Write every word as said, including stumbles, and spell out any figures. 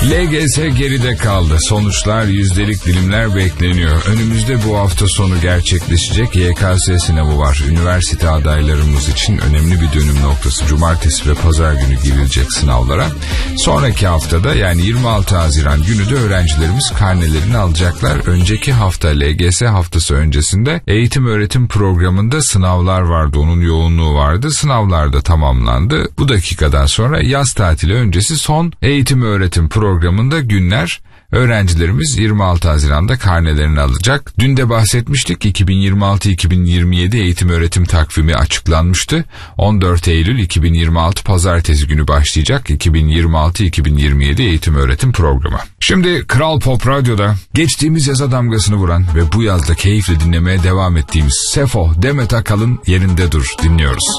L G S geride kaldı. Sonuçlar, yüzdelik dilimler bekleniyor. Önümüzde bu hafta sonu gerçekleşecek Y K S sınavı var. Üniversite adaylarımız için önemli bir dönüm noktası. Cumartesi ve pazar günü girilecek sınavlara. Sonraki haftada, yani yirmi altı Haziran günü de öğrencilerimiz karnelerini alacaklar. Önceki hafta L G S haftası öncesinde eğitim öğretim programında sınavlar vardı. Onun yoğunluğu vardı. Sınavlar da tamamlandı. Bu dakikadan sonra yaz tatili öncesi son eğitim öğretim programında günler. Öğrencilerimiz yirmi altı Haziran'da karnelerini alacak. Dün de bahsetmiştik, iki bin yirmi altı iki bin yirmi yedi eğitim öğretim takvimi açıklanmıştı. on dört Eylül iki bin yirmi altı Pazartesi günü başlayacak iki bin yirmi altı iki bin yirmi yedi eğitim öğretim programı. Şimdi Kral Pop Radyo'da geçtiğimiz yaza damgasını vuran ve bu yazda keyifle dinlemeye devam ettiğimiz Sefo Demet Akalın Yerinde Dur dinliyoruz.